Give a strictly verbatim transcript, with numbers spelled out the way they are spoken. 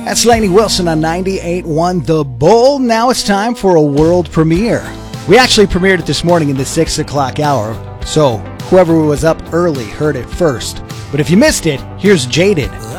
That's Lainey Wilson on ninety-eight point one The Bull. Now it's time for a world premiere. We actually premiered it this morning in the six o'clock hour, so whoever was up early heard it first. But if you missed it, here's Jaded.